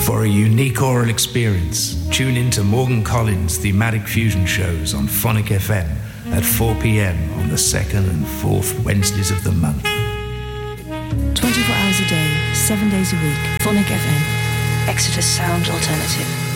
For a unique oral experience, tune in to Morgan Collins' thematic fusion shows on Phonic FM at 4 p.m. on the 2nd and 4th Wednesdays of the month. 24 hours a day, 7 days a week. Phonic FM. Exeter Sound Alternative.